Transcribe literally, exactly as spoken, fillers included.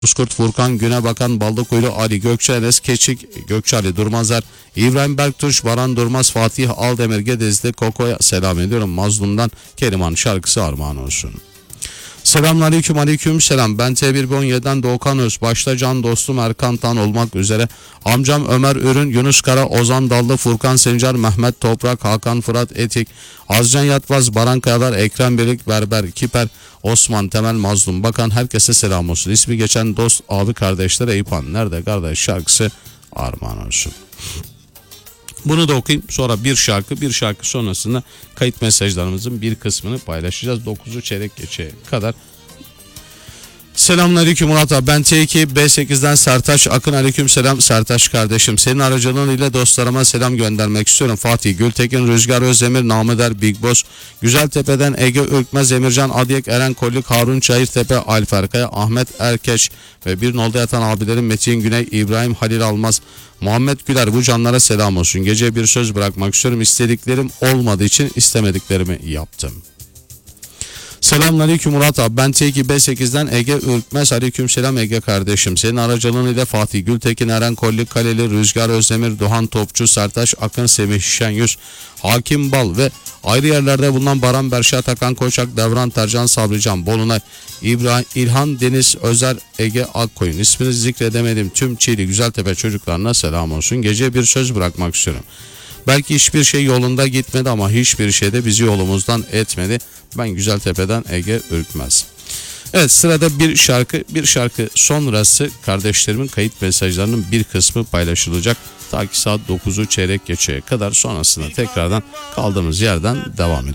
Bozkurt, Furkan, Günebakan, Baldıkuylu, Ali Gökçe, Enes Keçik, Gökçe Ali Durmazer, İbrahim Berktuş, Baran Durmaz, Fatih Aldemir Gedezli, Koko'ya selam ediyorum. Mazlum'dan Keriman şarkısı armağan olsun. Selamünaleyküm, aleyküm selam. Ben T bir on yedi'den Doğukan Öz, başta can dostum Erkan Tan olmak üzere amcam Ömer Ürün, Yunus Kara, Ozan Dallı, Furkan Sencar, Mehmet Toprak, Hakan Fırat Etik, Azcan Yatmaz, Baran Kayalar, Ekrem Birlik, Berber Kiper, Osman Temel, Mazlum Bakan, herkese selam olsun. İsmi geçen dost, abi, kardeşler Eyüphan nerede kardeş şarkısı armağan olsun. Bunu da okuyayım, sonra bir şarkı bir şarkı sonrasında kayıt mesajlarımızın bir kısmını paylaşacağız. dokuzu çeyrek geçeye kadar. Selamünaleyküm Murat abi, ben T iki B sekiz'den Sertaç Akın. Aleyküm selam Sertaç kardeşim, senin aracılığın ile dostlarıma selam göndermek istiyorum. Fatih Gültekin, Rüzgar Özdemir, Namıder Big Boss, Güzeltepe'den Ege Ürkmez, Emircan Adyek, Eren Kolluk, Harun Çayırtepe, Alper Kaya, Ahmet Erkeş ve bir nolda yatan abilerim Metin Güney, İbrahim Halil Almaz, Muhammed Güler, bu canlara selam olsun. Gece bir söz bırakmak istiyorum, istediklerim olmadığı için istemediklerimi yaptım. Selamünaleyküm Murat abi, ben T iki B sekiz'den Ege Ürkmez. Aleykümselam Ege kardeşim, senin aracılığın ile Fatih Gültekin, Eren Kollik Kaleli, Rüzgar Özdemir, Doğan Topçu, Sertaç Akın, Semih Şenyüz, Hakim Bal ve ayrı yerlerde bulunan Baran Berşat, Hakan Koçak, Devran Tercan, Sabrican Bolunay, İbrahim İlhan Deniz Özer, Ege Akkoyun, ismini zikredemedim tüm Çiğli Güzeltepe çocuklarına selam olsun. Gece bir söz bırakmak istiyorum. Belki hiçbir şey yolunda gitmedi ama hiçbir şey de bizi yolumuzdan etmedi. Ben Güzeltepe'den Ege Ürkmez. Evet, sırada bir şarkı bir şarkı sonrası kardeşlerimin kayıt mesajlarının bir kısmı paylaşılacak. Ta ki saat dokuzu çeyrek geçeye kadar, sonrasında tekrardan kaldığımız yerden devam edeceğiz.